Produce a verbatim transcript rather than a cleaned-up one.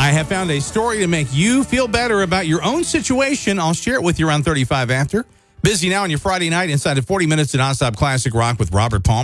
I have found a story to make you feel better about your own situation. I'll share it with you around thirty-five after. Busy now on your Friday night inside of forty minutes of nonstop classic rock with Robert Palmer.